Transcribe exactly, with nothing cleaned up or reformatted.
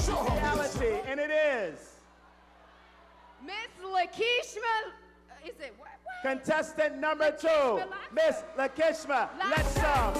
reality, and it is Miss Lakishma, is it what? what? contestant number two, Miss Lakishma. Let's some.